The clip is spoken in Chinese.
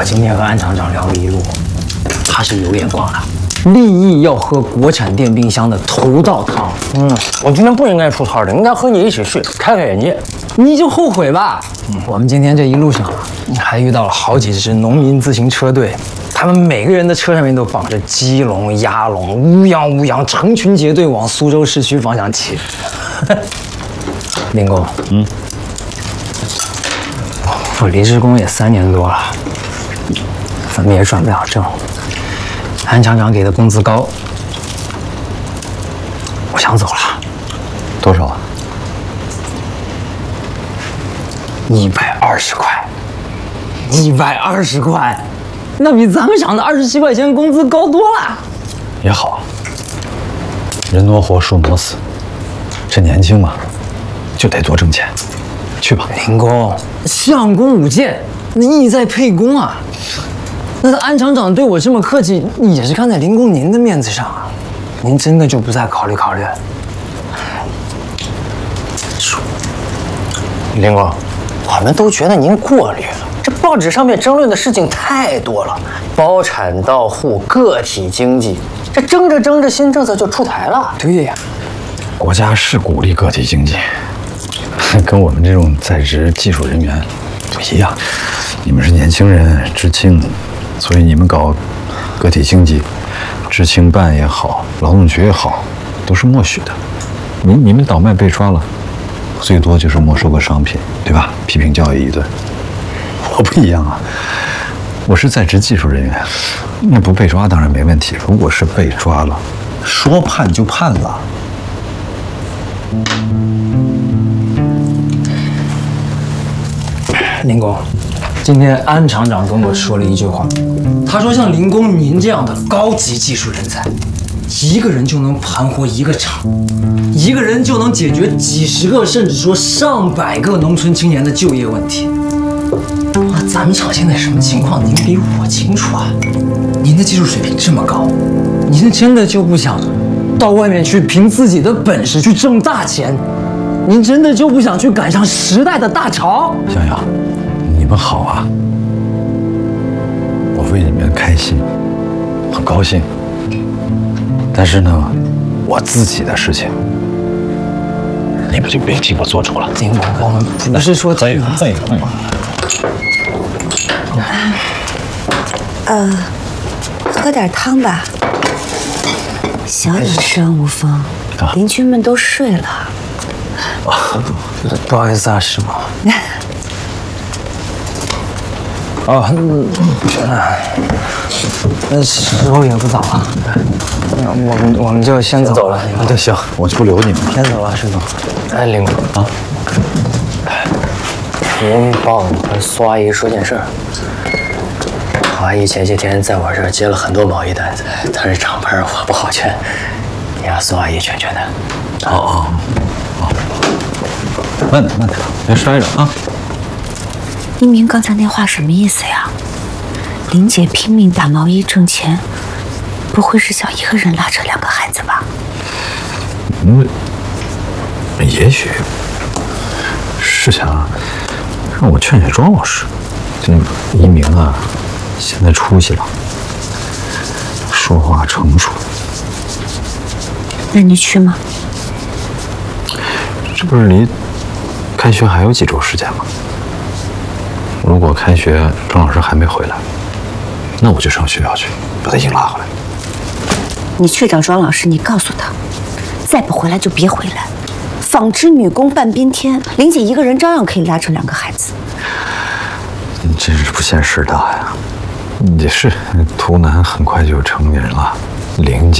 今天和安厂长聊了一路，他是有眼光的，立意要喝国产电冰箱的头道汤。我今天不应该出摊的，应该和你一起去开开眼界。你就后悔吧。我们今天这一路上还遇到了好几支农民自行车队，他们每个人的车上面都绑着鸡笼、鸭笼，乌泱乌泱，成群结队往苏州市区方向骑。林工，我离职工也3年多了，怎么也转不了正。安厂长给的工资高，我想走了。 多少啊 ？120块，120块，那比咱们厂的27块钱工资高多了。 也好，人挪活，树挪死，这年轻嘛，就得多挣钱。去吧， 林工，相公舞剑，那意在沛公啊。那安厂长对我这么客气，也是看在林工您的面子上啊。您真的就不再考虑考虑？林工，我们都觉得您过虑了。这报纸上面争论的事情太多了，包产到户、个体经济，这争着争着，新政策就出台了。对呀， 国家是鼓励个体经济，跟我们这种在职技术人员不一样。你们是年轻人，知青，所以你们搞个体经济，知青办也好，劳动局也好，都是默许的。你们倒卖被抓了，最多就是没收个商品，对吧？批评教育一顿。我不一样啊，我是在职技术人员，那不被抓当然没问题。如果是被抓了，说判就判了。 林工，今天安厂长跟我说了一句话，他说像林工您这样的高级技术人才，一个人就能盘活一个厂，一个人就能解决几十个甚至说上百个农村青年的就业问题。咱们厂现在什么情况，您比我清楚啊。您的技术水平这么高，您真的就不想到外面去凭自己的本事去挣大钱？您真的就不想去赶上时代的大潮？ 洋洋，你们好啊，我为你们开心，很高兴。但是呢，我自己的事情，你们就别替我做主了。 林工，我们不是说再一个。 喝点汤吧。小点声，吴峰，邻居们都睡了。 不好意思啊，师傅。时候也不早了，我们就先走了。 那就行，我就不留你们了。 先走了，师傅。哎，林工啊，您帮我和苏阿姨说件事儿。阿姨前些天在我这儿接了很多贸易单子，她是厂牌，我不好劝，你让苏阿姨劝劝她。 慢点，别摔着啊！ 一鸣刚才那话什么意思呀？林姐拼命打毛衣挣钱，不会是想一个人拉扯2个孩子吧？ 也许是想让我劝劝庄老师。这一鸣啊，现在出息了，说话成熟。 那你去吗？ 这不是离开学还有几周时间吗？如果开学庄老师还没回来，那我就上学校去把他硬拉回来。 你去找庄老师，你告诉他，再不回来就别回来。纺织女工半边天，林姐一个人照样可以拉扯2个孩子。 你真是不嫌事大呀！也是，图南很快就成年人了，玲姐。